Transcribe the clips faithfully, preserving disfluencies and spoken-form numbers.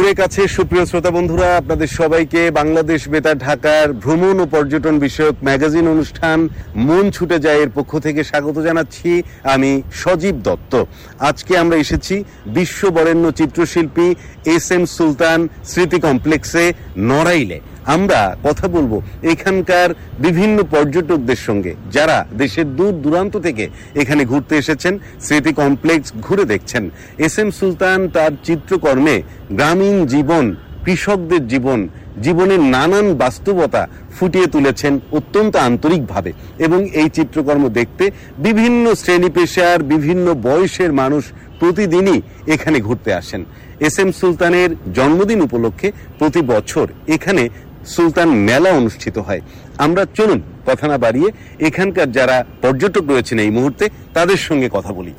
দূরে কাছে সুপ্রিয় শ্রোতা বন্ধুরা, আপনাদের সবাইকে বাংলাদেশ বেতার ঢাকার ভ্রমণ ও পর্যটন বিষয়ক ম্যাগাজিন অনুষ্ঠান মন ছুটে যায় এর পক্ষ থেকে স্বাগত জানাচ্ছি। আমি সজীব দত্ত। আজকে আমরা এসেছি বিশ্ব বরেণ্য চিত্রশিল্পী এস এম সুলতান স্মৃতি কমপ্লেক্সে নড়াইলে। আমরা কথা বলবো এখানকার বিভিন্ন পর্যটকদের সঙ্গে যারা দেশের দূর দূরান্ত থেকে এখানে ঘুরতে এসেছেন, স্মৃতি কমপ্লেক্স ঘুরে দেখছেন। এস এম সুলতান তার চিত্রকর্মে গ্রামীণ জীবন, কৃষকদের জীবন, জীবনের নানান বাস্তবতা ফুটিয়ে তুলেছেন অত্যন্ত আন্তরিকভাবে। এবং এই চিত্রকর্ম দেখতে বিভিন্ন শ্রেণী পেশার, বিভিন্ন বয়সের মানুষ প্রতিদিনই এখানে ঘুরতে আসেন। এস এম সুলতানের জন্মদিন উপলক্ষে প্রতি বছর এখানে সুলতান মেলা অনুষ্ঠিত হয়। আমরা চলুন কথা না বাড়িয়ে এখানকার যারা পর্যটক রয়েছেন এই মুহূর্তে তাদের সঙ্গে কথা বলি।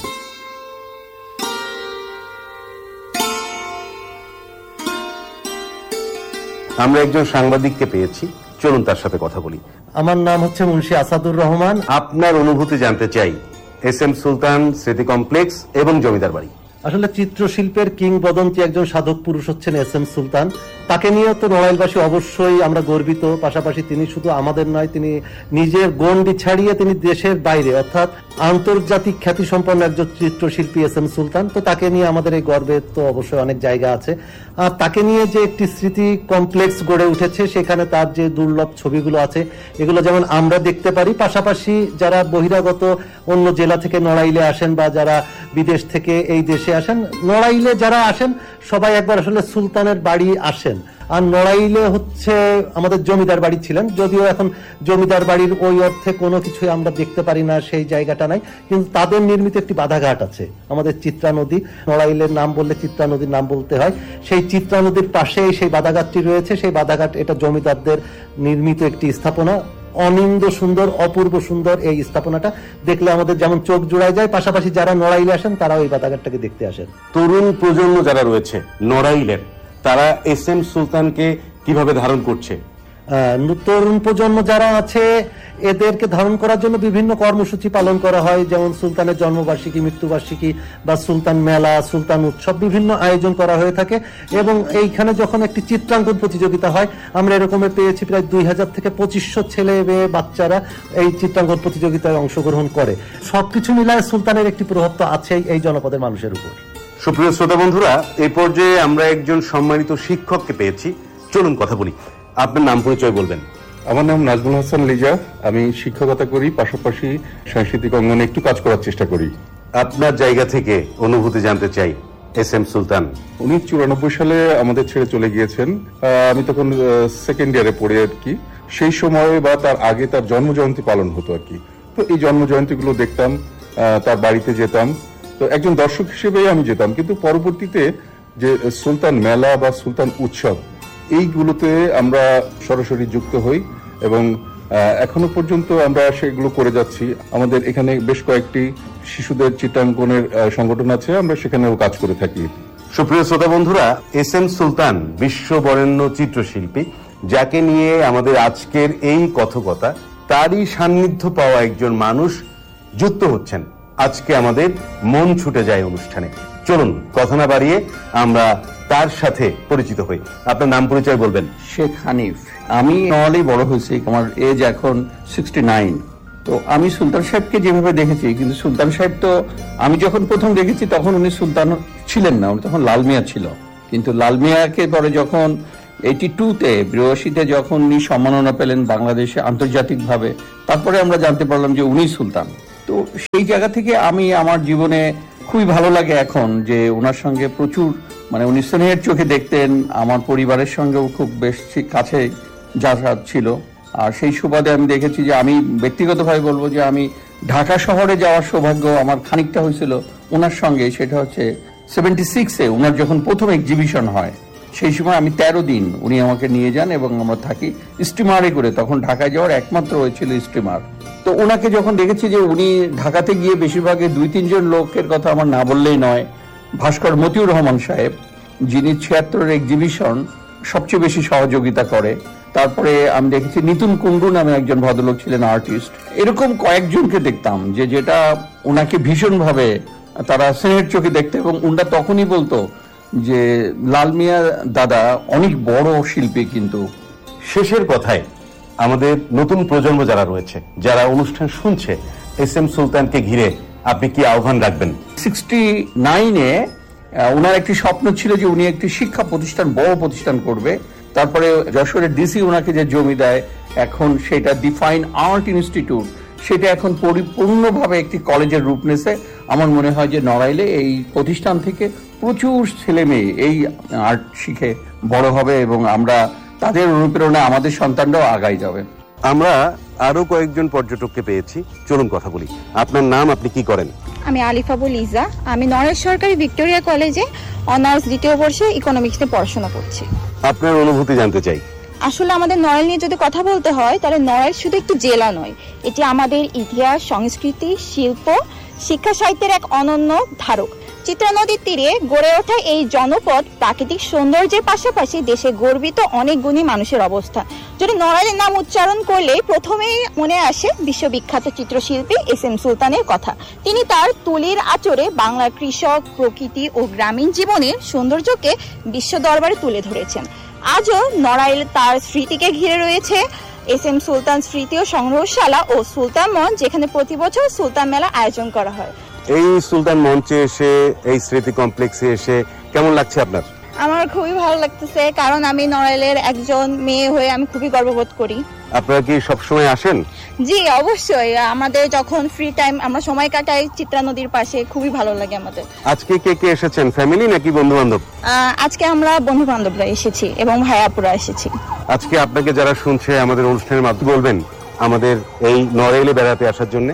আমরা একজন সাংবাদিককে পেয়েছি, চলুন তার সাথে কথা বলি। আমার নাম হচ্ছে মুন্সি আসাদুর রহমান। আপনার অনুভূতি জানতে চাই এস এম সুলতান স্মৃতি কমপ্লেক্স এবং জমিদার বাড়ি। আসলে চিত্রশিল্পের কিংবদন্তি একজন সাধক পুরুষ হচ্ছেন এস এম সুলতান। তাকে নিয়ে তো নড়াইলবাসী অবশ্যই আমরা গর্বিত। পাশাপাশি তিনি শুধু আমাদের নয়, তিনি নিজের গণ্ডি ছাড়িয়ে তিনি দেশের বাইরে অর্থাৎ আন্তর্জাতিক খ্যাতি সম্পন্ন একজন চিত্রশিল্পী এস এম সুলতান। তো তাকে নিয়ে আমাদের এই গর্বের তো অবশ্যই অনেক জায়গা আছে। আর তাকে নিয়ে যে একটি স্মৃতি কমপ্লেক্স গড়ে উঠেছে, সেখানে তার যে দুর্লভ ছবিগুলো আছে এগুলো যেমন আমরা দেখতে পারি, পাশাপাশি যারা বহিরাগত অন্য জেলা থেকে নড়াইলে আসেন বা যারা বিদেশ থেকে এই দেশে আসেন, নড়াইলে যারা আসেন সবাই একবার আসলে সুলতানের বাড়ি আসেন। আর নড়াইলে হচ্ছে আমাদের জমিদার বাড়ি ছিলেন, যদিও এখন জমিদার বাড়ির ওই অর্থে কোনো কিছুই আমরা দেখতে পারি না, সেই জায়গাটা নাই। কিন্তু তাদের নির্মিত একটি বাধাঘাট আছে, আমাদের চিত্রা নদী। নড়াইলের নাম বললে চিত্রা নদীর নাম বলতে হয়। সেই চিত্রা নদীর পাশেই সেই বাধাঘাটটি রয়েছে। সেই বাধাঘাট এটা জমিদারদের নির্মিত একটি স্থাপনা, অনিন্দ সুন্দর, অপূর্ব সুন্দর। এই স্থাপনাটা দেখলে আমাদের যেমন চোখ জুড়ায় যায়, পাশাপাশি যারা নড়াইলে আসেন তারা ওই বাধাঘাটটাকে দেখতে আসেন। তরুণ প্রজন্ম যারা রয়েছে নড়াইলের, তারা এস এম সুলতানকে কিভাবে ধারণ করছে? তরুণ প্রজন্ম যারা আছে এদেরকে ধারণ করার জন্য বিভিন্ন কর্মসূচি পালন করা হয়, যেমন সুলতানের জন্মবার্ষিকী, মৃত্যুবার্ষিকী বা সুলতান মেলা, সুলতান উৎসব, বিভিন্ন আয়োজন করা হয়ে থাকে। এবং এইখানে যখন একটি চিত্রাঙ্কন প্রতিযোগিতা হয়, আমরা এরকমের পেয়েছি প্রায় দুই হাজার থেকে পঁচিশশো ছেলে মেয়ে বাচ্চারা এই চিত্রাঙ্কন প্রতিযোগিতায় অংশগ্রহণ করে। সবকিছু মিলায় সুলতানের একটি প্রভাব তো আছেই এই জনপদের মানুষের উপর। সুপ্রিয় শ্রোতা বন্ধুরা, এই পর্যায়ে আমরা একজন সম্মানিত শিক্ষককে পেয়েছি, চলুন কথা বলি। আপনার নাম পরিচয় বলবেন? আমার নাম নাজমুল হাসান লিজা। আমি শিক্ষকতা করি, পাশাপাশি সাংস্কৃতিক অঙ্গনে একটু কাজ করার চেষ্টা করি। আপনার জায়গা থেকে অনুভূতি জানতে চাই। এস এম সুলতান উনিশশো চুরানব্বই সালে আমাদের ছেড়ে চলে গিয়েছেন। আমি তখন সেকেন্ড ইয়ারে পড়ি আর কি। সেই সময় বা তার আগে তার জন্মজয়ন্তী পালন হতো আর কি। তো এই জন্মজয়ন্তী গুলো দেখতাম, তার বাড়িতে যেতাম। তো একজন দর্শক হিসেবেই আমি যেতাম, কিন্তু পরবর্তীতে যে সুলতান মেলা বা সুলতান উৎসব এইগুলোতে আমরা সরাসরি যুক্ত হই এবং এখনো পর্যন্ত আমরা সেগুলো করে যাচ্ছি। আমাদের এখানে বেশ কয়েকটি শিশুদের চিত্রাঙ্কনের সংগঠন আছে, আমরা সেখানেও কাজ করে থাকি। সুপ্রিয় শ্রোতা বন্ধুরা, এস এম সুলতান বিশ্ব বরেণ্য চিত্রশিল্পী, যাকে নিয়ে আমাদের আজকের এই কথকতা, তারই সান্নিধ্য পাওয়া একজন মানুষ যুক্ত হচ্ছেন আজকে আমাদের মন ছুটে যায় অনুষ্ঠানে। চলুন কথা না বাড়িয়ে আমরা তার সাথে পরিচিত হই। আপনার নাম পরিচয় বলবেন? শেখ হানিফ। আমি নওয়ালেই বড় হয়েছি, আমার এজ এখন সিক্সটি নাইন। তো আমি সুলতান সাহেবকে যেভাবে দেখেছি, কিন্তু সুলতান সাহেব তো আমি যখন প্রথম দেখেছি তখন উনি সুলতান ছিলেন না, উনি তখন লাল মিয়া ছিল। কিন্তু লাল মিয়াকে পরে যখন এইটি টুতে বিরাশিতে যখন উনি সম্মাননা পেলেন বাংলাদেশে আন্তর্জাতিকভাবে, তারপরে আমরা জানতে পারলাম যে উনি সুলতান। তো সেই জায়গা থেকে আমি আমার জীবনে খুবই ভালো লাগে এখন যে ওনার সঙ্গে প্রচুর মানে উনি স্নেহের চোখে দেখতেন। আমার পরিবারের সঙ্গেও খুব বেশ কাছে যাতায়াত ছিল। আর সেই সুবাদে আমি দেখেছি যে আমি ব্যক্তিগতভাবে বলবো যে আমি ঢাকা শহরে যাওয়ার সৌভাগ্য আমার খানিকটা হয়েছিল ওনার সঙ্গে। সেটা হচ্ছে সেভেন্টি সিক্সে ওনার যখন প্রথম এক্সিবিশন হয়, সেই সময় আমি তেরো দিন উনি আমাকে নিয়ে যান এবং আমরা থাকি স্টিমারে করে। তখন ঢাকায় যাওয়ার একমাত্র হয়েছিল স্টিমার। তো ওনাকে যখন দেখেছি যে উনি ঢাকাতে গিয়ে বেশিরভাগই দুই তিনজন লোকের কথা আমার না বললেই নয়। ভাস্কর মতিউর রহমান সাহেব, যিনি ছিয়াত্তরের এক্সিবিশন সবচেয়ে বেশি সহযোগিতা করে। তারপরে আমি দেখেছি নিতুন কুন্ডু নামে একজন ভদ্রলোক ছিলেন, আর্টিস্ট। এরকম কয়েকজনকে দেখতাম যে যেটা ওনাকে ভীষণভাবে তারা স্নেহের চোখে দেখতে। এবং উনটা তখনই বলতো যে লাল মিয়া দাদা অনেক বড় শিল্পী। কিন্তু শেষের কথায় আমাদের নতুন প্রজন্ম যারা রয়েছে, যারা অনুষ্ঠান শুনছে, এস এম সুলতানকে ঘিরে আপনি কি আহ্বান রাখবেন? সিক্সটি নাইনে ওনার একটি স্বপ্ন ছিল যে উনি একটি শিক্ষা প্রতিষ্ঠান, বড় প্রতিষ্ঠান করবে। তারপরে যশোরের ডিসি ওনাকে যে জমি দেয়, এখন সেটা ডিফাইন আর্ট ইনস্টিটিউট, সেটা এখন পরিপূর্ণভাবে একটি কলেজের রূপ নিয়েছে। আমার মনে হয় যে নড়াইলে এই প্রতিষ্ঠান থেকে প্রচুর ছেলে মেয়ে এই আর্ট শিখে বড় হবে এবং আমরা তাদের অনুপ্রেরণায় আমাদের সন্তানরাও আগাই যাবে। আমরা আরো কয়েকজন পর্যটককে পেয়েছি, চলুন কথা বলি। আপনার নাম, আপনি কি করেন? আমি আলিফাবু লিজা, আমি নড়াইল সরকারি ভিক্টোরিয়া কলেজে অনার্স দ্বিতীয় বর্ষে ইকোনমিক্স নিয়ে পড়াশোনা করছি। আপনার অনুভূতি জানতে চাই। আসলে আমাদের নড়াইল নিয়ে যদি কথা বলতে হয় তাহলে নড়াইল শুধু একটি জেলা নয়, এটি আমাদের ইতিহাস, সংস্কৃতি, শিল্প, শিক্ষা সাহিত্যের এক অনন্য ধারক। চিত্রা নদীর তীরে গড়ে ওঠা এই জনপদ প্রাকৃতিক সৌন্দর্যের পাশাপাশি দেশে গর্বিত অনেক গুণী মানুষের অবস্থান। যদি নড়াইলের নাম উচ্চারণ করলে প্রথমেই মনে আসে বিশ্ববিখ্যাত চিত্রশিল্পী এস এম সুলতানের কথা। তিনি তার তুলির আঁচড়ে বাংলার কৃষক, প্রকৃতি ও গ্রামীণ জীবনের সৌন্দর্যকে বিশ্ব দরবারে তুলে ধরেছেন। আজও নড়াইল তার স্মৃতিকে ঘিরে রয়েছে এস এম সুলতান স্মৃতি ও সংগ্রহশালা ও সুলতান মঞ্চ, যেখানে প্রতি বছর সুলতান মেলা আয়োজন করা হয়। এই সুলতান মঞ্চে এসে, এই স্মৃতি কমপ্লেক্সে এসে কেমন লাগছে আপনার? আমার খুবই ভালো লাগতেছে, কারণ আমি নড়াইলের একজন মেয়ে হয়ে আমি খুবই গর্ববোধ করি। আপনারা কি সবসময় আসেন? জি অবশ্যই, আমাদের যখন ফ্রি টাইম আমরা সময় কাটাই চিত্রা নদীর পাশে, খুবই ভালো লাগে আমাদের। আজকে কে কে এসেছেন, ফ্যামিলি নাকি বন্ধু বান্ধব? আজকে আমরা বন্ধু বান্ধবরা এসেছি এবং ভাইয়াপুরা এসেছি। আজকে আপনাকে যারা শুনছে আমাদের অনুষ্ঠানের মাধ্যমে বলবেন আমাদের এই নড়াইলে বেড়াতে আসার জন্য?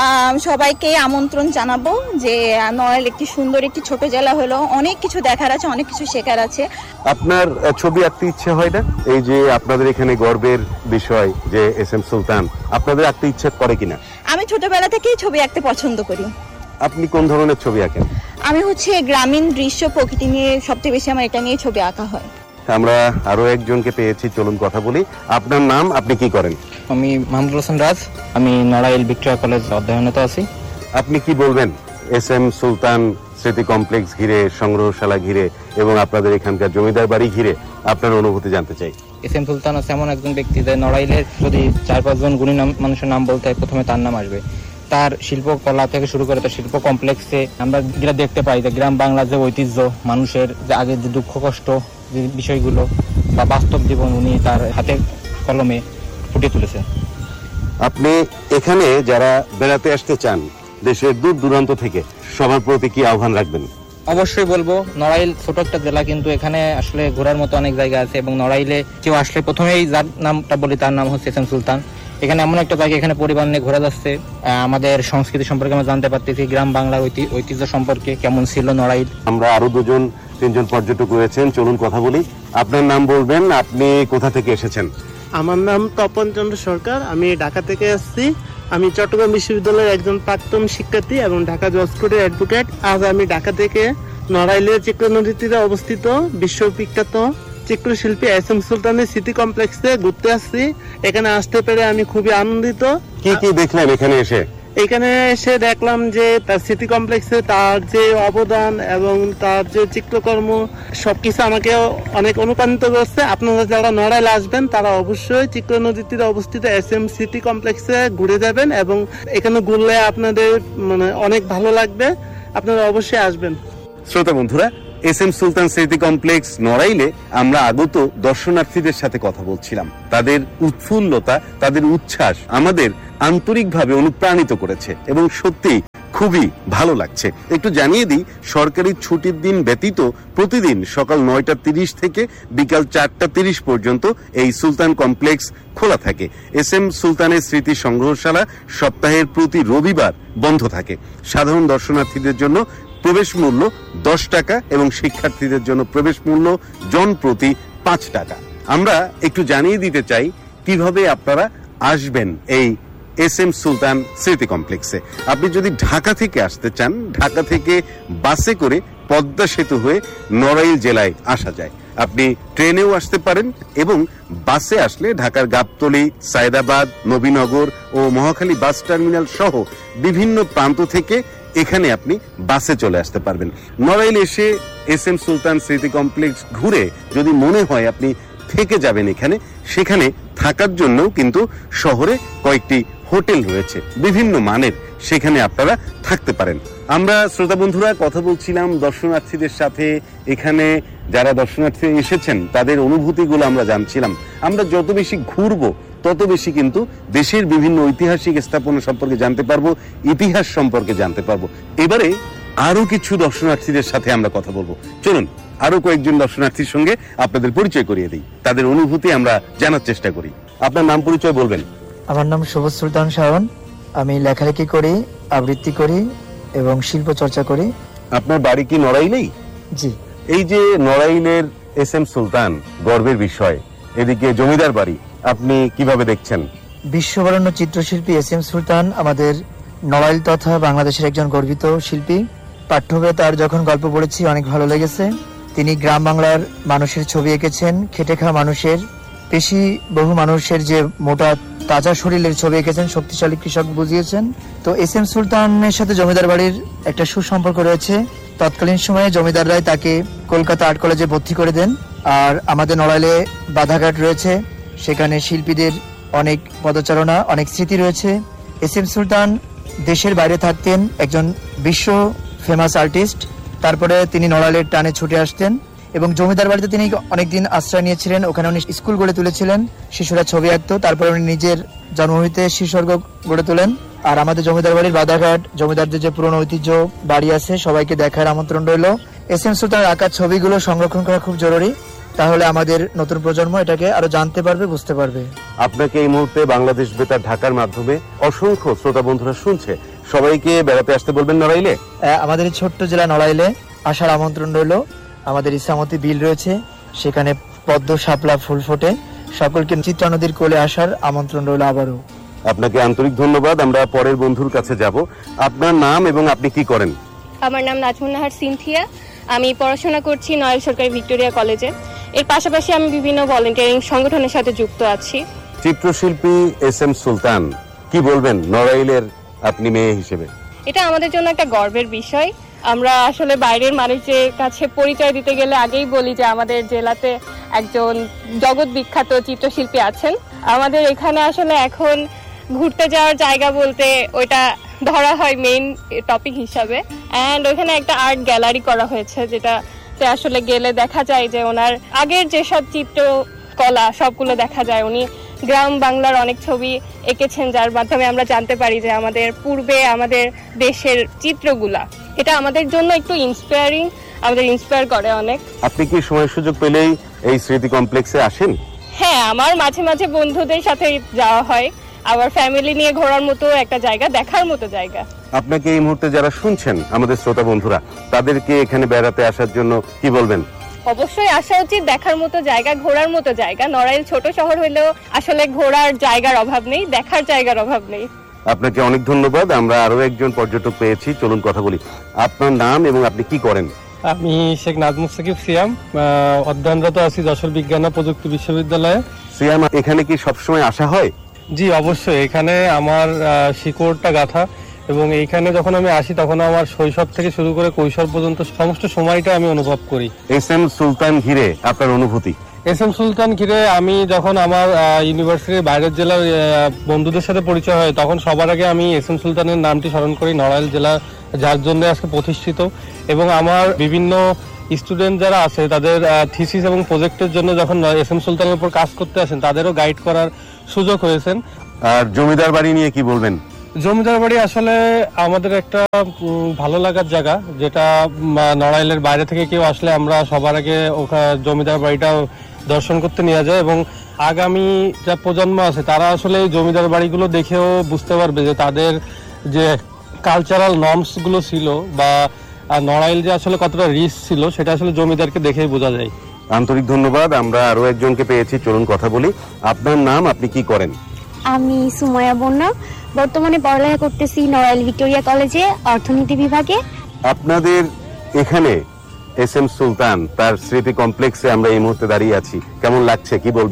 সবাইকে আমন্ত্রণ জানাবো যে নড়াইল একটি সুন্দর একটি ছোট জেলা হলো, অনেক কিছু দেখার আছে, অনেক কিছু শেখার আছে। আপনার ছবি আঁকতে ইচ্ছে হয় না? এই যে আপনাদের এখানে গর্বের বিষয় যে এস এম সুলতান, আপনাদের আঁকতে ইচ্ছে করে কিনা? আমি ছোটবেলা থেকেই ছবি আঁকতে পছন্দ করি। আপনি কোন ধরনের ছবি আঁকেন? আমি হচ্ছে গ্রামীণ দৃশ্য, প্রকৃতি নিয়ে সবচেয়ে বেশি আমার এটা নিয়ে ছবি আঁকা হয়। আমরা আরো একজনকে পেয়েছি, চলুন কথা বলি। আপনার নাম, আপনি কি করেন? আমি মাহমুদুল হাসান রাজ, আমি নড়াইল ভিক্টোরিয়া কলেজ অধ্যয়নরত আছি। আপনি কি বলবেন এস এম সুলতান স্মৃতি কমপ্লেক্স ঘিরে, সংগ্রহশালা ঘিরে এবং আপনাদের এখানকার জমিদার বাড়ি ঘিরে আপনার অনুভূতি জানতে চাই। এস এম সুলতান হচ্ছে এমন একজন ব্যক্তি যে নড়াইলের যদি চার পাঁচজন গুণী মানুষের নাম বলতে হয় প্রথমে তার নাম আসবে। তার শিল্পকলা থেকে শুরু করে তার শিল্প কমপ্লেক্সে আমরা যেটা দেখতে পাই যে গ্রাম বাংলার যে ঐতিহ্য, মানুষের যে আগের যে দুঃখ কষ্ট যে বিষয়গুলো বা বাস্তব জীবন উনি তার হাতে কলমে ফুটিয়ে তুলেছেন। আপনি এখানে যারা বেড়াতে আসতে চান দেশের দূর দূরান্ত থেকে, সবার প্রতি কি আহ্বান রাখবেন? অবশ্যই বলবো, নড়াইল ছোট একটা জেলা কিন্তু এখানে আসলে ঘোরার মতো অনেক জায়গা আছে এবং নড়াইলে কেউ আসলে প্রথমেই যার নামটা বলি তার নাম হচ্ছে এস এম সুলতান। এখানে এমন একটা জায়গা, এখানে পরিবার নিয়ে ঘোরা যাচ্ছে, আমাদের সংস্কৃতি সম্পর্কে আমরা জানতে পারতেছি, গ্রাম বাংলার ঐতিহ্য সম্পর্কে কেমন ছিল নড়াইল। আমরা আরো দুজন তিনজন পর্যটক রয়েছেন, চলুন কথা বলি। আপনার নাম বলবেন, আপনি কোথা থেকে এসেছেন? আমার নাম তপন চন্দ্র সরকার, আমি ঢাকা থেকে আসছি। আমি চট্টগ্রাম বিশ্ববিদ্যালয়ের একজন প্রাক্তন শিক্ষার্থী এবং ঢাকা জজ কোর্টের অ্যাডভোকেট। আজ আমি ঢাকা থেকে নড়াইলের চিত্রা নদীর তীরে অবস্থিত বিশ্ববিখ্যাত চিত্রশিল্পী এস এম সুলতানের স্মৃতি কমপ্লেক্সে ঘুরতে আসছি। এখানে আসতে পেরে আমি খুবই আনন্দিত। কি কি দেখলেন এখানে এসে? এখানে এসে দেখলাম যে তার স্মৃতি কমপ্লেক্সে তার যে অবদান এবং তার যে চিত্রকর্ম সবকিছু আমাকে অনেক অনুপ্রাণিত করছে। আপনারা যারা নড়াইল আসবেন তারা অবশ্যই চিত্রা নদীর তীরে অবস্থিত এস এম স্মৃতি কমপ্লেক্সে ঘুরে যাবেন এবং এখানে ঘুরলে আপনাদের মানে অনেক ভালো লাগবে, আপনারা অবশ্যই আসবেন। শ্রোতা বন্ধুরা, এস এম সুলতান স্মৃতি কমপ্লেক্স নড়াইলে আমরা আগত দর্শনার্থীদের সাথে কথা বলছিলাম। তাদের উৎফুল্লতা, তাদের উচ্ছ্বাস আমাদের আন্তরিকভাবে অনুপ্রাণিত করেছে এবং সত্যি খুবই ভালো লাগছে। একটু জানিয়ে দিই, সরকারি ছুটির দিন ব্যতীত প্রতিদিন সকাল নয়টা তিরিশ থেকে বিকাল চারটা তিরিশ পর্যন্ত এই সুলতান কমপ্লেক্স খোলা থাকে। এস এম সুলতানের স্মৃতি সংগ্রহশালা সপ্তাহের প্রতি রবিবার বন্ধ থাকে। সাধারণ দর্শনার্থীদের জন্য প্রবেশ মূল্য দশ টাকা এবং শিক্ষার্থীদের জন্য প্রবেশ মূল্য জন প্রতি পাঁচ টাকা। আমরা একটু জানিয়ে দিতে চাই কিভাবে আপনারা আসবেন এই এস এম সুলতান স্মৃতি কমপ্লেক্সে। আপনি যদি ঢাকা থেকে আসতে চান, ঢাকা থেকে বাসে করে পদ্মা সেতু হয়ে নড়াইল জেলায় আসা যায়। আপনি ট্রেনেও আসতে পারেন এবং বাসে আসলে ঢাকার গাবতলী, সায়দাবাদ, নবীনগর ও মহাখালী বাস টার্মিনাল সহ বিভিন্ন প্রান্ত থেকে এখানে আপনি বাসে চলে আসতে পারবেন। নড়াইল এসে এস এম সুলতান স্মৃতি কমপ্লেক্স ঘুরে যদি মনে হয় আপনি থেকে যাবেন এখানে, সেখানে থাকার জন্য কিন্তু শহরে কয়েকটি হোটেল রয়েছে বিভিন্ন মানের, সেখানে আপনারা থাকতে পারেন। আমরা শ্রোতা বন্ধুরা কথা বলছিলাম দর্শনার্থীদের সাথে, এখানে যারা দর্শনার্থী এসেছেন তাদের অনুভূতিগুলো আমরা জানছিলাম। আমরা যত বেশি ঘুরবো তত বেশি কিন্তু দেশের বিভিন্ন ঐতিহাসিক স্থাপনা সম্পর্কে জানতে পারবো, ইতিহাস সম্পর্কে জানতে পারবো। এবারে আরো কিছু দর্শনার্থীদের সাথে আমরা কথা বলবো। চলুন আরো কয়েকজন দর্শনার্থীর সঙ্গে আপনাদের পরিচয় করিয়ে দিই, তাদের অনুভূতি আমরা জানার চেষ্টা করি। আপনার নাম পরিচয় বলবেন? আমার নাম সবুজ সুলতান শাওন। আমি লেখালেখি করি, আবৃত্তি করি এবং শিল্প চর্চা করি। আপনার বাড়ি কি নড়াইলেই? জি। এই যে নড়াইলের এস এম সুলতান গর্বের বিষয়, এদিকে জমিদার বাড়ি, আপনি কিভাবে দেখছেন? বিশ্ববরেণ্য চিত্রশিল্পী এস এম সুলতান আমাদের নড়াইল তথা বাংলাদেশের একজন গর্বিত শিল্পী। পাঠ্যবে তার যখন গল্প পড়েছি অনেক ভালো লেগেছে। তিনি গ্রাম বাংলার মানুষের ছবি এঁকেছেন, খেটে খাওয়া মানুষের, পেশি বহু মানুষের যে মোটা তাজা শরীরের ছবি এঁকেছেন, শক্তিশালী কৃষক বুঝিয়েছেন। তো এস এম সুলতানের সাথে জমিদার বাড়ির একটা সুসম্পর্ক রয়েছে। তৎকালীন সময়ে জমিদাররাই তাকে কলকাতা আর্ট কলেজে ভর্তি করে দেন। আর আমাদের নড়াইলে বাধাঘাট রয়েছে, সেখানে শিল্পীদের অনেক পদচারণা, অনেক স্মৃতি রয়েছে। এস এম সুলতান দেশের বাইরে থাকতেন, একজন বিশ্ব ফেমাস আর্টিস্ট। তারপরে তিনি নড়াইলের টানে ছুটে আসতেন এবং জমিদার বাড়িতে তিনি অনেকদিন আশ্রয় নিয়েছিলেন। ওখানে উনি স্কুল গড়ে তুলেছিলেন, শিশুরা ছবি আঁকতো। তারপরে উনি নিজের জন্মভূমিতে শিশুস্বর্গ গড়ে তোলেন। আর আমাদের জমিদার বাড়ির বাধাঘাট, জমিদারদের যে পুরনো ঐতিহ্য বাড়ি আছে, সবাইকে দেখার আমন্ত্রণ রইল। এস এম সুলতানের আঁকা ছবিগুলো সংরক্ষণ করা খুব জরুরি, তাহলে আমাদের নতুন প্রজন্ম এটাকে আরো জানতে পারবে, বুঝতে পারবে। আপনাকে এই মুহূর্তে বাংলাদেশ বেতার ঢাকার মাধ্যমে অসংখ্য শ্রোতা বন্ধুরা শুনছে, সবাইকে বেড়াতে আসতে বলবেন নড়াইলে। আমাদের এই ছোট্ট জেলা নড়াইলে আসার আমন্ত্রণ রইল। আমাদের ইসামতি বিল রয়েছে, সেখানে পদ্ম শাপলা ফুল ফোটে। সকলকে চিত্রা নদীর কোলে আসার আমন্ত্রণ রইল আবারও। আপনাকে আন্তরিক ধন্যবাদ। আমরা পরের বন্ধুর কাছে যাব। আপনার নাম এবং আপনি কি করেন? আমার নাম নাজমুন নাহার সিনথিয়া। আমি পড়াশোনা করছি নড়াইল সরকারি ভিক্টোরিয়া কলেজে। এর পাশাপাশি আমি বিভিন্ন ভলেন্টিয়ারিং সংগঠনের সাথে যুক্ত আছি। চিত্রশিল্পী এস এম সুলতান, কি বলবেন নড়াইলের আপনি মেয়ে হিসেবে? এটা আমাদের জন্য একটা গর্বের বিষয়। আমরা আসলে বাইরের মানুষের কাছে পরিচয় দিতে গেলে আগেই বলি যে আমাদের জেলাতে একজন জগৎ বিখ্যাত চিত্রশিল্পী আছেন। আমাদের এখানে আসলে এখন ঘুরতে যাওয়ার জায়গা বলতে ওইটা ধরা হয় মেইন টপিক হিসাবে। অ্যান্ড ওইখানে একটা আর্ট গ্যালারি করা হয়েছে, যেটাতে আসলে গেলে দেখা যায় যে ওনার আগের যেসব চিত্রকলা সবগুলো দেখা যায়। উনি গ্রাম বাংলার অনেক ছবি এঁকেছেন, যার মাধ্যমে আমরা জানতে পারি যে আমাদের পূর্বে আমাদের দেশের চিত্রগুলা, এটা আমাদের জন্য একটু ইন্সপায়ারিং, আমাদের ইন্সপায়ার করে অনেক। আপনি কি সময় সুযোগ পেলেই এই স্মৃতি কমপ্লেক্সে আসেন? হ্যাঁ, আমার মাঝে মাঝে বন্ধুদের সাথে যাওয়া হয়, আবার ফ্যামিলি নিয়ে ঘোরার মতো একটা জায়গা, দেখার মতো জায়গা। আপনাকে এই মুহূর্তে যারা শুনছেন আমাদের শ্রোতা বন্ধুরা, তাদেরকে এখানে বেড়াতে আসার জন্য কি বলবেন? অবশ্যই আসা উচিত, দেখার মতো জায়গা, ঘোরার মতো জায়গা। নড়াইল ছোট শহর হলেও আসলে ঘোরার জায়গার অভাব নেই, দেখার জায়গার অভাব নেই। আপনাকে অনেক ধন্যবাদ। আমরা আরো একজন পর্যটক পেয়েছি, চলুন কথা বলি। আপনার নাম এবং আপনি কি করেন? আমি শেখ নাজমুস সাকিব সিয়াম, অধ্যয়নরত আছি যশোর বিজ্ঞান ও প্রযুক্তি বিশ্ববিদ্যালয়ে। সিয়াম, এখানে কি সবসময় আসা হয়? জি অবশ্যই, এখানে আমার শিকড়টা গাঁথা এবং এইখানে যখন আমি আসি তখন আমার শৈশব থেকে শুরু করে কৈশোর পর্যন্ত সমস্ত সময়টা আমি অনুভব করি। এস এম সুলতান ঘিরে আপনার অনুভূতি? এস এম সুলতান ঘিরে আমি যখন আমার ইউনিভার্সিটির বাইরের জেলার বন্ধুদের সাথে পরিচয় হয়, তখন সবার আগে আমি এস এম সুলতানের নামটি স্মরণ করি, নড়াইল জেলা যার জন্য আজকে প্রতিষ্ঠিত। এবং আমার বিভিন্ন স্টুডেন্ট যারা আছে তাদের থিসিস এবং প্রজেক্টের জন্য যখন এস এম সুলতানের উপর কাজ করতে আসেন, তাদেরও গাইড করার সুযোগ হয়েছেন। আর জমিদার বাড়ি নিয়ে কি বলবেন? জমিদার বাড়ি আসলে আমাদের একটা ভালো লাগার জায়গা, যেটা নড়াইলের বাইরে থেকে কেউ আসলে আমরা সবার আগে ওখানে জমিদার বাড়িটা দর্শন করতে নিয়ে যায়। এবং আগামী যা প্রজন্ম আছে তারা আসলে এই জমিদার বাড়িগুলো দেখেও বুঝতে পারবে যে তাদের যে কালচারাল নর্মস গুলো ছিল বা নড়াইল যে আসলে কতটা রিচ ছিল, সেটা আসলে জমিদারকে দেখেই বোঝা যায়। আন্তরিক ধন্যবাদ। আমরা আরো একজনকে পেয়েছি, চলুন কথা বলি। আপনার নাম, আপনি কি করেন? আমি সুমাইয়া বন্যা, বর্তমানে পড়ালেখা করতেছি নড়াইল ভিক্টোরিয়া কলেজে অর্থনীতি বিভাগে। আপনাদের এখানে এস এম সুলতান তার স্মৃতি কমপ্লেক্সে আমরা এই মুহূর্তে দাঁড়িয়ে আছি, কেমন লাগছে কি বলবেন?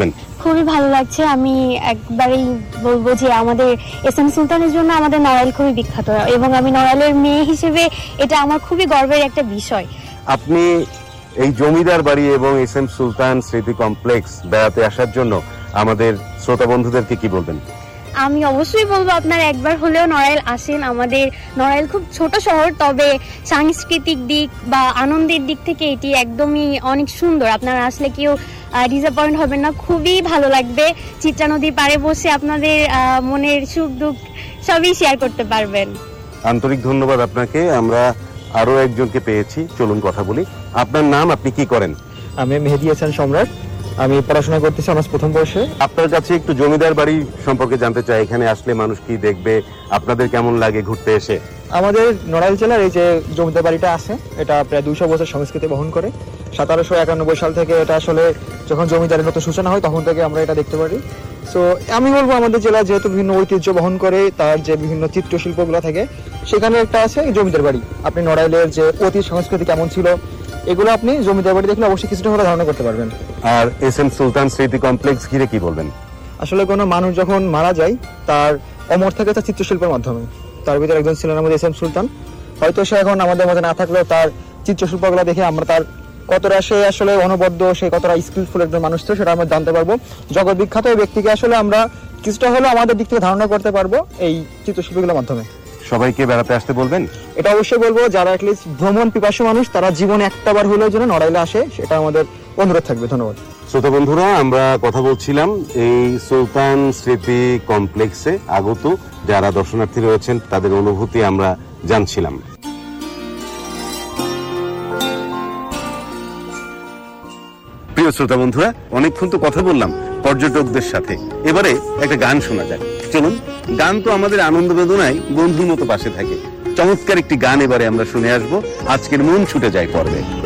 খুবই ভালো লাগছে। আমি একবারেই বলবো যে আমাদের এস এম সুলতানের জন্য আমাদের নড়াইল খুবই বিখ্যাত, এবং আমি নড়াইলের মেয়ে হিসেবে এটা আমার খুবই গর্বের একটা বিষয়। আপনি এই জমিদার বাড়ি এবং এস এম সুলতান স্মৃতি কমপ্লেক্স বেড়াতে আসার জন্য আমাদের শ্রোতা বন্ধুদেরকে কি বলবেন? আমি অবশ্যই বলবো আপনারা একবার হলেও নড়াইল আসেন। আমাদের নড়াইল খুব ছোট শহর, তবে সাংস্কৃতিক দিক বা আনন্দের দিক থেকে এটি একদমই অনেক সুন্দর। আপনারা আসলে কেউ ডিসঅ্যাপয়েন্ট হবেন না, খুবই ভালো লাগবে। চিত্রা নদীর পাড়ে বসে আপনাদের মনের সুখ দুঃখ সবই শেয়ার করতে পারবেন। আন্তরিক ধন্যবাদ আপনাকে। আমরা আরো একজনকে পেয়েছি, চলুন কথা বলি। আপনার নাম, আপনি কি করেন? আমি মেহেদি হাসান সম্রাট, আমি পড়াশোনা করতেছি অনার্স প্রথম বর্ষে। আপনার কাছে একটু জমিদার বাড়ি সম্পর্কে জানতে চাই। এখানে আসলে মানুষ কি দেখবে, আপনাদের কেমন লাগে ঘুরতে এসে? আমাদের নড়াইল জেলার এই যে জমিদার বাড়িটা আছে, এটা প্রায় দুইশো বছর সংস্কৃতি বহন করে। সতেরোশো একানব্বই সাল থেকে এটা আসলে যখন জমিদারের নতুন সূচনা হয় তখন থেকে আমরা এটা দেখতে পারি। সো আমি বলবো আমাদের জেলা যেহেতু বিভিন্ন ঐতিহ্য বহন করে, তার যে বিভিন্ন চিত্রশিল্পগুলো থাকে সেখানে একটা আছে জমিদার বাড়ি। আপনি নড়াইলের যে অতীত সংস্কৃতি কেমন ছিল এগুলো আপনি জমিদার বাড়ি দেখলে অবশ্যই কিছুটা হলে ধারণা করতে পারবেন। আর এস এম সুলতান স্মৃতি কমপ্লেক্স ঘিরে কি বলবেন? আসলে কোনো মানুষ যখন মারা যায় তার অমর থাকে তার চিত্রশিল্পের মাধ্যমে। তার ভিতরে একজন ছিলেন আমাদের এস এম সুলতান। হয়তো সে এখন আমাদের মধ্যে না থাকলেও তার চিত্রশিল্পগুলো দেখে আমরা তার কতটা সে আসলে অনবদ্য, সে কতটা স্কিলফুল একজন মানুষ ছিল সেটা আমরা জানতে পারবো। জগৎ বিখ্যাত এই ব্যক্তিকে আসলে আমরা কিছুটা হলেও আমাদের দিক থেকে ধারণা করতে পারবো এই চিত্রশিল্পগুলোর মাধ্যমে। সবাইকে বেড়াতে আসতে বলবেন? এটা অবশ্যই বলবো, যারা অ্যাটলিস্ট ভ্রমণ পিপাসু মানুষ তারা জীবনে একটা বার হলেও যেন নড়াইলে আসে, সেটা আমাদের অনুরোধ থাকবে। ধন্যবাদ। শ্রোতা বন্ধুরা, আমরা কথা বলছিলাম এই সুলতান স্মৃতি কমপ্লেক্সে আগত যারা দর্শনার্থী রয়েছেন তাদের অনুভূতি আমরা জানছিলাম। প্রিয় শ্রোতা বন্ধুরা, অনেকক্ষণ তো কথা বললাম পর্যটকদের সাথে, এবারে একটা গান শোনা যায়। চলুন, গান তো আমাদের আনন্দ বেদনায় বন্ধুর মতো পাশে থাকে। চমৎকার একটি গান এবারে আমরা শুনে আসবো আজকের মন ছুটে যায় পর্বে।